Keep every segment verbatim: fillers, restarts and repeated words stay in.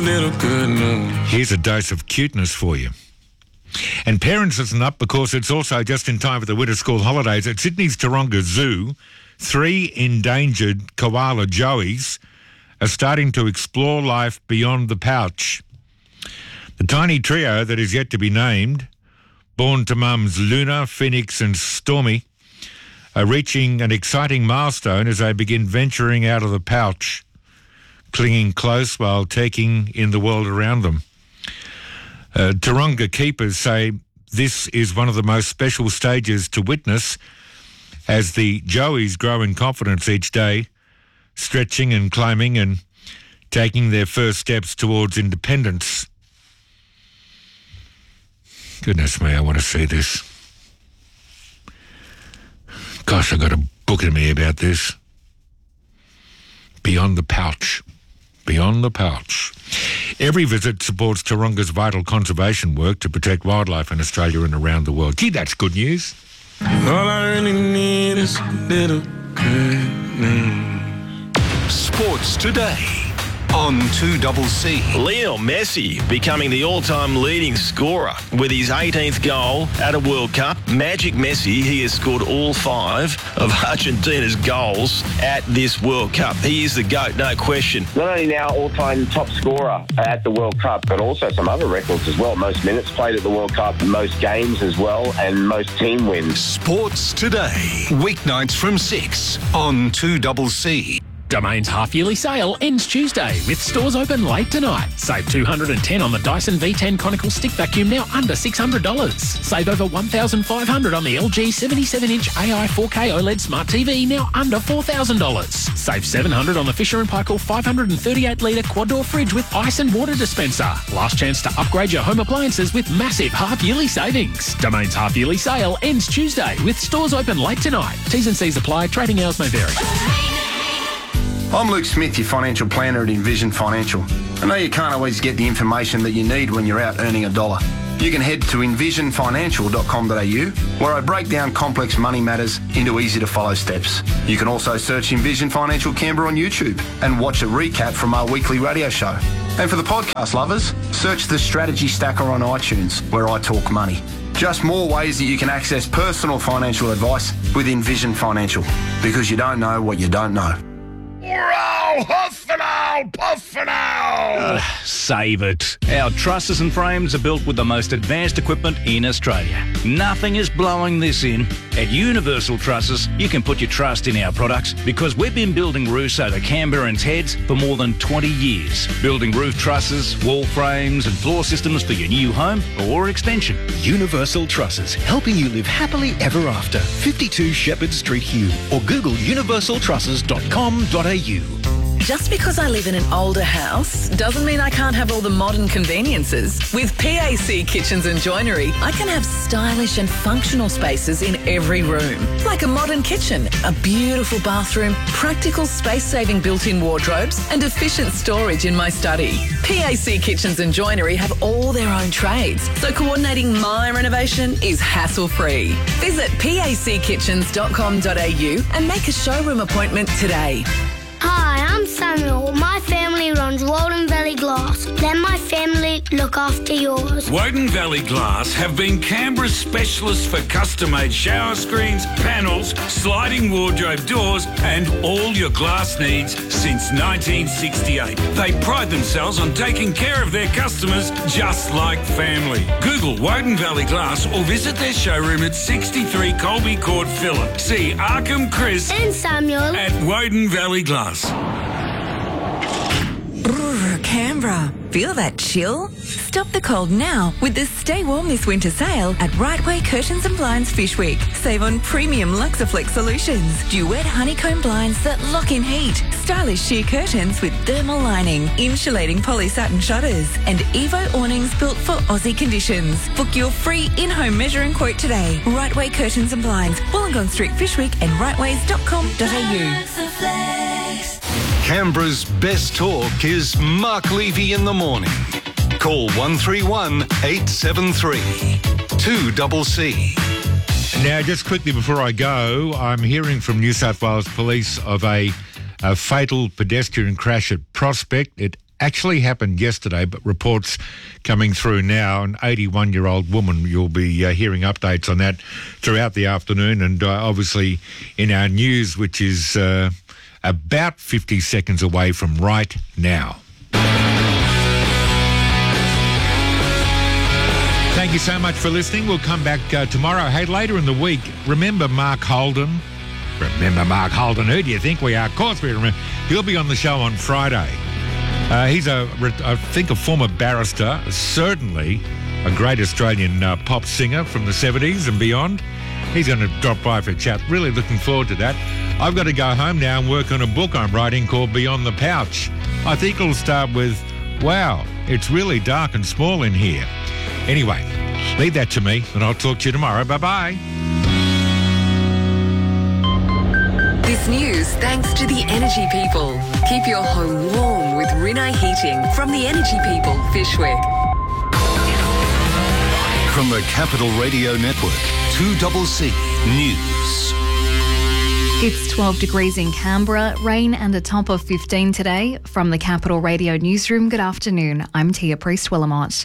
little good news. Here's a dose of cuteness for you. And parents, listen up, because it's also just in time for the winter school holidays. At Sydney's Taronga Zoo, three endangered koala joeys are starting to explore life beyond the pouch. The tiny trio that is yet to be named, born to mums Luna, Phoenix and Stormy, are reaching an exciting milestone as they begin venturing out of the pouch, clinging close while taking in the world around them. Uh, Taronga keepers say this is one of the most special stages to witness as the joeys grow in confidence each day, stretching and climbing and taking their first steps towards independence. Goodness me, I want to see this. Gosh, I've got a book in me about this. Beyond the pouch. Beyond the pouch. Every visit supports Taronga's vital conservation work to protect wildlife in Australia and around the world. Gee, that's good news. All I really need is a little good news. Sports Today on two C C. Lionel Messi becoming the all-time leading scorer with his eighteenth goal at a World Cup. Magic Messi, he has scored all five of Argentina's goals at this World Cup. He is the GOAT, no question. Not only now all-time top scorer at the World Cup, but also some other records as well. Most minutes played at the World Cup, most games as well, and most team wins. Sports Today, weeknights from six on two C C. Domain's half-yearly sale ends Tuesday with stores open late tonight. Save two hundred ten dollars on the Dyson V ten Conical Stick Vacuum, now under six hundred dollars. Save over one thousand five hundred dollars on the L G seventy-seven inch A I four K OLED Smart T V, now under four thousand dollars. Save seven hundred dollars on the Fisher and Paykel five hundred thirty-eight litre quad-door fridge with ice and water dispenser. Last chance to upgrade your home appliances with massive half-yearly savings. Domain's half-yearly sale ends Tuesday with stores open late tonight. T's and C's apply. Trading hours may vary. I'm Luke Smith, your financial planner at Envision Financial. I know you can't always get the information that you need when you're out earning a dollar. You can head to envision financial dot com dot a u, where I break down complex money matters into easy-to-follow steps. You can also search Envision Financial Canberra on YouTube and watch a recap from our weekly radio show. And for the podcast lovers, search the Strategy Stacker on iTunes, where I talk money. Just more ways that you can access personal financial advice with Envision Financial, because you don't know what you don't know. Hurrah! Huff and owl! Puff and owl! Uh, save it. Our trusses and frames are built with the most advanced equipment in Australia. Nothing is blowing this in. At Universal Trusses, you can put your trust in our products because we've been building roofs over Canberrans' heads for more than twenty years. Building roof trusses, wall frames and floor systems for your new home or extension. Universal Trusses, helping you live happily ever after. fifty-two Shepherd Street, Hume, or Google universal trusses dot com dot a u. Just because I live in an older house doesn't mean I can't have all the modern conveniences. With P A C Kitchens and Joinery, I can have stylish and functional spaces in every room. Like a modern kitchen, a beautiful bathroom, practical space-saving built-in wardrobes and efficient storage in my study. P A C Kitchens and Joinery have all their own trades, so coordinating my renovation is hassle-free. Visit p a c kitchens dot com dot a u and make a showroom appointment today. Hi, I'm Samuel. My family runs Walden Valley Glass. Let my family look after yours. Woden Valley Glass have been Canberra's specialists for custom-made shower screens, panels, sliding wardrobe doors and all your glass needs since nineteen sixty-eight. They pride themselves on taking care of their customers just like family. Google Woden Valley Glass or visit their showroom at sixty-three Colby Court, Phillip. See Arkham, Chris and Samuel at Woden Valley Glass. Brrr, Canberra. Feel that chill? Stop the cold now with the Stay Warm This Winter sale at Right Way Curtains and Blinds Fish Week. Save on premium Luxaflex solutions, duet honeycomb blinds that lock in heat, stylish sheer curtains with thermal lining, insulating poly satin shutters, and Evo awnings built for Aussie conditions. Book your free in-home measuring quote today. Right Way Curtains and Blinds, Wollongong Street Fish Week and rightways dot com dot a u. Canberra's best talk is Mark Levy in the morning. Call one three one, eight seven three, two C C. Now, just quickly before I go, I'm hearing from New South Wales Police of a, a fatal pedestrian crash at Prospect. It actually happened yesterday, but reports coming through now. An eighty-one-year-old woman, you'll be uh, hearing updates on that throughout the afternoon, and uh, obviously in our news, which is uh, about fifty seconds away from right now. Thank you so much for listening. We'll come back uh, tomorrow. Hey, later in the week, remember Mark Holden? Remember Mark Holden? Who do you think we are? Of course we remember. He'll be on the show on Friday. Uh, he's, a, I think, a former barrister, certainly a great Australian uh, pop singer from the seventies and beyond. He's going to drop by for a chat. Really looking forward to that. I've got to go home now and work on a book I'm writing called Beyond the Pouch. I think it'll start with, wow, it's really dark and small in here. Anyway, leave that to me, and I'll talk to you tomorrow. Bye-bye. This news thanks to the Energy People. Keep your home warm with Rinnai Heating from the Energy People, Fishwick. From the Capital Radio Network, two C News. It's twelve degrees in Canberra, rain and a top of fifteen today. From the Capital Radio Newsroom, good afternoon. I'm Tia Priest-Willamont.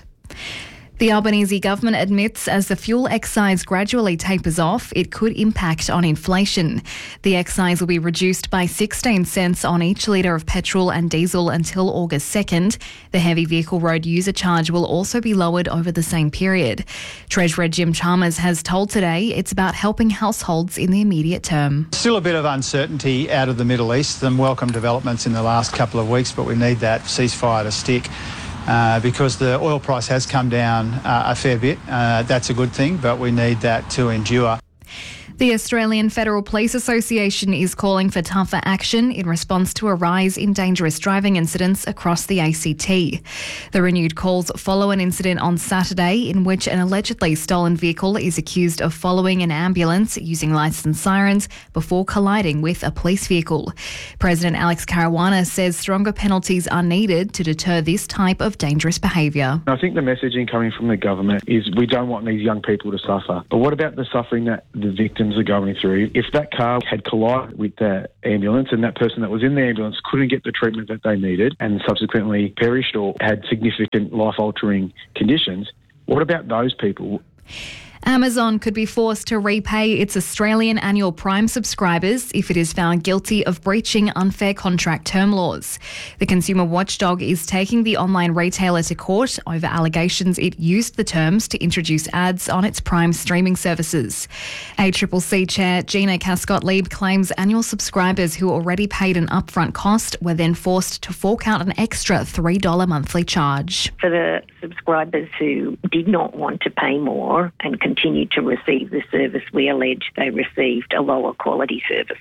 The Albanese government admits as the fuel excise gradually tapers off, it could impact on inflation. The excise will be reduced by sixteen cents on each litre of petrol and diesel until August second. The heavy vehicle road user charge will also be lowered over the same period. Treasurer Jim Chalmers has told Today it's about helping households in the immediate term. Still a bit of uncertainty out of the Middle East, some welcome developments in the last couple of weeks, but we need that ceasefire to stick. Uh, because the oil price has come down uh, a fair bit. Uh, that's a good thing, but we need that to endure. The Australian Federal Police Association is calling for tougher action in response to a rise in dangerous driving incidents across the A C T. The renewed calls follow an incident on Saturday in which an allegedly stolen vehicle is accused of following an ambulance using licence sirens before colliding with a police vehicle. President Alex Caruana says stronger penalties are needed to deter this type of dangerous behaviour. I think the messaging coming from the government is we don't want these young people to suffer. But what about the suffering that the victims are going through? If that car had collided with the ambulance and that person that was in the ambulance couldn't get the treatment that they needed and subsequently perished or had significant life-altering conditions, what about those people? Amazon could be forced to repay its Australian annual Prime subscribers if it is found guilty of breaching unfair contract term laws. The consumer watchdog is taking the online retailer to court over allegations it used the terms to introduce ads on its Prime streaming services. A C C C Chair Gina Cascott-Lieb claims annual subscribers who already paid an upfront cost were then forced to fork out an extra three dollars monthly charge. For the subscribers who did not want to pay more and continue to receive the service, we allege they received a lower quality service.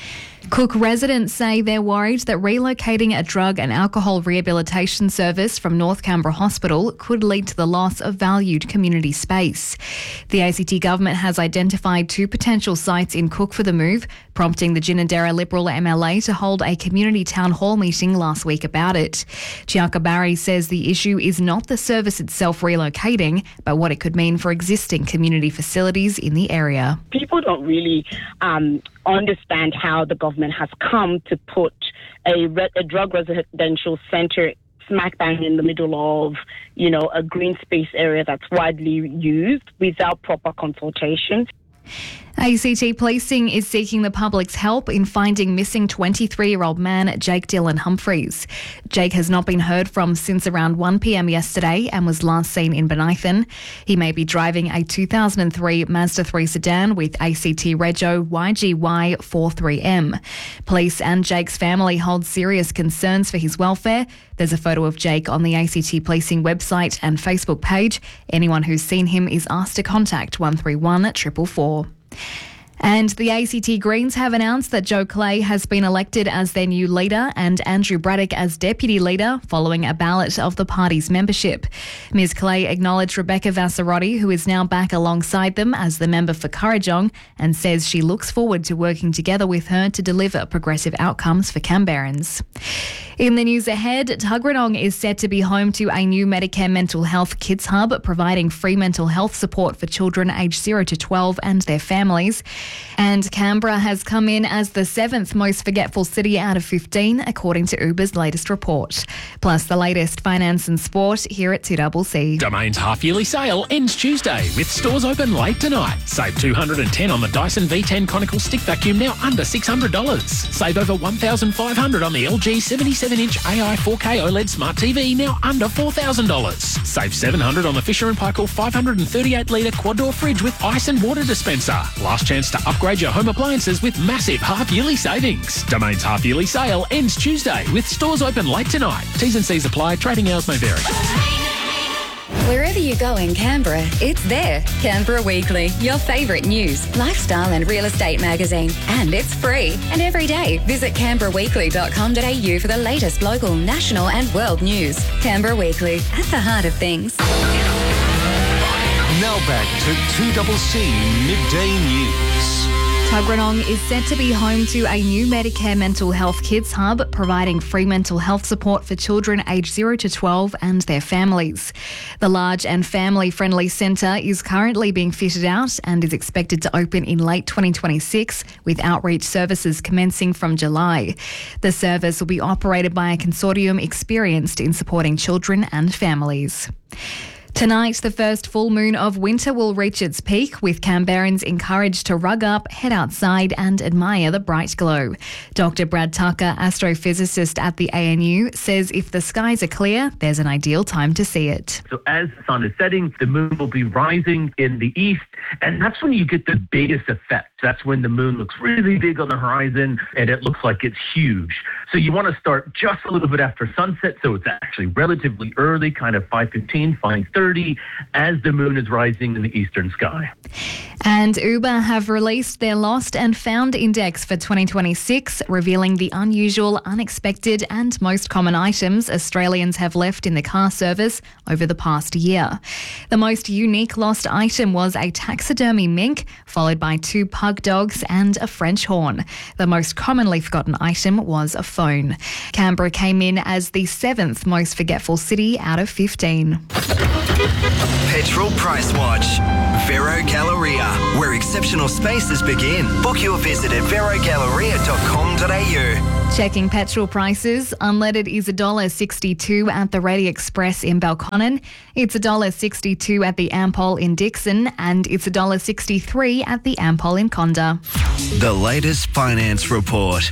Cook residents say they're worried that relocating a drug and alcohol rehabilitation service from North Canberra Hospital could lead to the loss of valued community space. The A C T government has identified two potential sites in Cook for the move, prompting the Ginninderra Liberal M L A to hold a community town hall meeting last week about it. Chiaka Barry says the issue is not the service itself relocating, but what it could mean for existing community facilities in the area. People don't really um, understand how the government has come to put a, re- a drug residential centre smack bang in the middle of, you know, a green space area that's widely used without proper consultation. A C T Policing is seeking the public's help in finding missing twenty-three-year-old man Jake Dylan Humphreys. Jake has not been heard from since around one p.m. yesterday and was last seen in Benithan. He may be driving a two thousand three Mazda three sedan with A C T Rego Y G Y forty-three M. Police and Jake's family hold serious concerns for his welfare. There's a photo of Jake on the A C T Policing website and Facebook page. Anyone who's seen him is asked to contact one three one four four four. And the A C T Greens have announced that Joe Clay has been elected as their new leader and Andrew Braddock as deputy leader following a ballot of the party's membership. Miz Clay acknowledged Rebecca Vassarotti, who is now back alongside them as the member for Kurrajong, and says she looks forward to working together with her to deliver progressive outcomes for Canberrans. In the news ahead, Tuggeranong is set to be home to a new Medicare Mental Health Kids Hub, providing free mental health support for children aged zero to twelve and their families. And Canberra has come in as the seventh most forgetful city out of fifteen, according to Uber's latest report. Plus the latest finance and sport here at two C C. Domain's half-yearly sale ends Tuesday with stores open late tonight. Save two hundred ten on the Dyson V ten Conical Stick Vacuum, now under six hundred dollars. Save over one thousand five hundred dollars on the L G seventy-seven inch A I four K OLED Smart T V, now under four thousand dollars. Save seven hundred dollars on the Fisher and Paykel five hundred thirty-eight litre quad door fridge with ice and water dispenser. Last chance to upgrade your home appliances with massive half-yearly savings. Domain's half-yearly sale ends Tuesday with stores open late tonight. T's and C's apply. Trading hours may vary. Wherever you go in Canberra, it's there. Canberra Weekly, your favourite news, lifestyle and real estate magazine. And it's free. And every day, visit canberra weekly dot com dot a u for the latest local, national and world news. Canberra Weekly, at the heart of things. Now back to two C C Midday News. Tuggeranong is set to be home to a new Medicare Mental Health Kids Hub, providing free mental health support for children aged zero to twelve and their families. The large and family-friendly centre is currently being fitted out and is expected to open in late twenty twenty-six, with outreach services commencing from July. The service will be operated by a consortium experienced in supporting children and families. Tonight, the first full moon of winter will reach its peak, with Canberrans encouraged to rug up, head outside and admire the bright glow. Doctor Brad Tucker, astrophysicist at the A N U, says if the skies are clear, there's an ideal time to see it. So as the sun is setting, the moon will be rising in the east, and that's when you get the biggest effect. That's when the moon looks really big on the horizon and it looks like it's huge. So you want to start just a little bit after sunset, so it's actually relatively early, kind of five fifteen, five thirty, as the moon is rising in the eastern sky. And Uber have released their Lost and Found Index for twenty twenty-six, revealing the unusual, unexpected and most common items Australians have left in the car service over the past year. The most unique lost item was a taxidermy mink, followed by two pug dogs and a French horn. The most commonly forgotten item was a phone. Canberra came in as the seventh most forgetful city out of fifteen. Petrol Price Watch. Vero Galleria, where exceptional spaces begin. Book your visit at vero galleria dot com dot a u. Checking petrol prices, unleaded is one dollar sixty-two at the Ready Express in Belconnen. It's one dollar sixty-two at the Ampol in Dixon, and it's one dollar sixty-three at the Ampol in Conda. The latest finance report.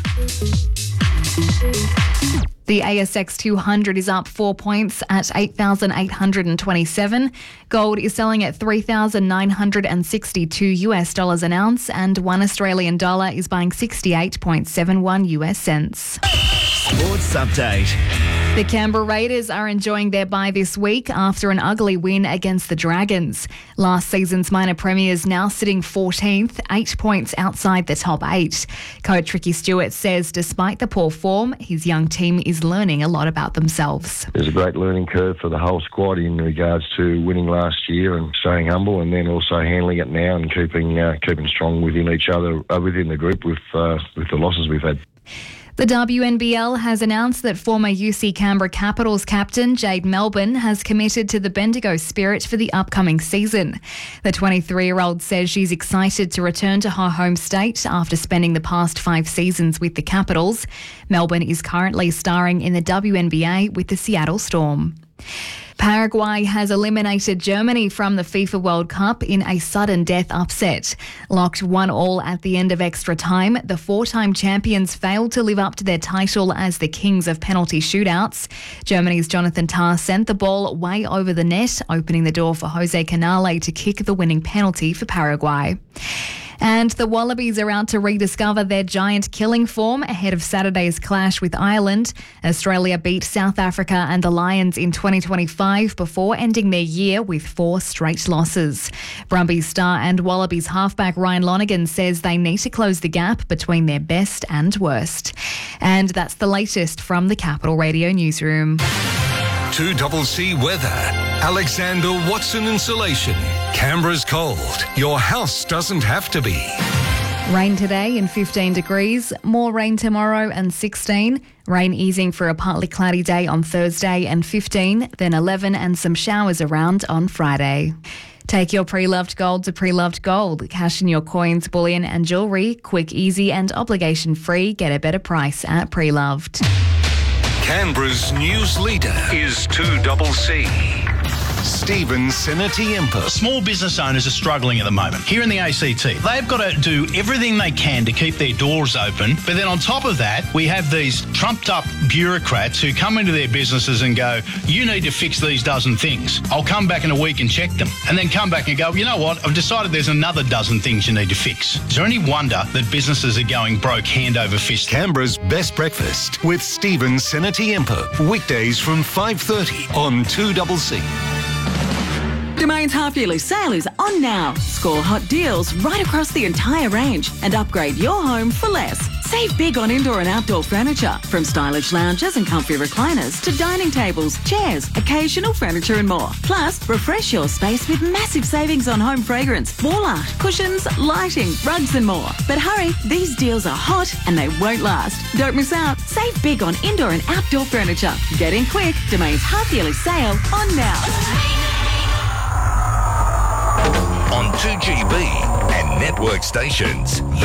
The A S X two hundred is up four points at eight thousand eight hundred twenty-seven. Gold is selling at three thousand nine hundred sixty-two US dollars an ounce, and one Australian dollar is buying sixty-eight point seven one US cents. Sports update. The Canberra Raiders are enjoying their bye this week after an ugly win against the Dragons. Last season's minor premiers now sitting fourteenth, eight points outside the top eight. Coach Ricky Stewart says despite the poor form, his young team is learning a lot about themselves. There's a great learning curve for the whole squad in regards to winning last year and staying humble, and then also handling it now and keeping uh, keeping strong within each other, uh, within the group with uh, with the losses we've had. The W N B L has announced that former U C Canberra Capitals captain Jade Melbourne has committed to the Bendigo Spirit for the upcoming season. The twenty-three-year-old says she's excited to return to her home state after spending the past five seasons with the Capitals. Melbourne is currently starring in the W N B A with the Seattle Storm. Paraguay has eliminated Germany from the FIFA World Cup in a sudden death upset. Locked one all at the end of extra time, the four-time champions failed to live up to their title as the kings of penalty shootouts. Germany's Jonathan Tah sent the ball way over the net, opening the door for Jose Canale to kick the winning penalty for Paraguay. And the Wallabies are out to rediscover their giant killing form ahead of Saturday's clash with Ireland. Australia beat South Africa and the Lions in twenty twenty-five before ending their year with four straight losses. Brumbies star and Wallabies halfback Ryan Lonergan says they need to close the gap between their best and worst. And that's the latest from the Capital Radio newsroom. two C C weather. Alexander Watson Insulation. Canberra's cold. Your house doesn't have to be. Rain today and fifteen degrees. More rain tomorrow and sixteen. Rain easing for a partly cloudy day on Thursday and fifteen. Then eleven and some showers around on Friday. Take your pre-loved gold to Pre-Loved Gold. Cash in your coins, bullion and jewellery. Quick, easy and obligation-free. Get a better price at Pre-Loved. Canberra's news leader is two C. Stephen Senatiempa. Small business owners are struggling at the moment. Here in the A C T, they've got to do everything they can to keep their doors open. But then on top of that, we have these trumped up bureaucrats who come into their businesses and go, you need to fix these dozen things. I'll come back in a week and check them. And then come back and go, you know what? I've decided there's another dozen things you need to fix. Is there any wonder that businesses are going broke hand over fist? Canberra's Best Breakfast with Stephen Senatiempa. Weekdays from five thirty on two C C. Domain's half-yearly sale is on now. Score hot deals right across the entire range and upgrade your home for less. Save big on indoor and outdoor furniture, from stylish lounges and comfy recliners to dining tables, chairs, occasional furniture and more. Plus, refresh your space with massive savings on home fragrance, wall art, cushions, lighting, rugs and more. But hurry, these deals are hot and they won't last. Don't miss out. Save big on indoor and outdoor furniture. Get in quick. Domain's half-yearly sale on now. On two G B and network stations.